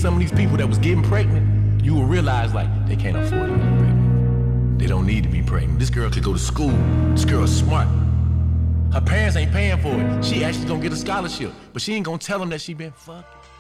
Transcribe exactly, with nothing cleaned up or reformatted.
some of these people that was getting pregnant, you will realize like they can't afford to be pregnant. They don't need to be pregnant. This girl could go to school. This girl's smart. Her parents ain't paying for it. She actually gonna get a scholarship, but she ain't gonna tell them that she been fucking.